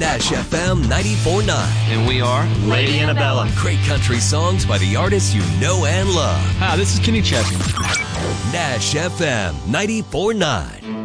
Nash FM 94.9. And we are Lady Annabella. Great country songs by the artists you know and love. Hi, this is Kenny Chesney. Nash FM 94.9.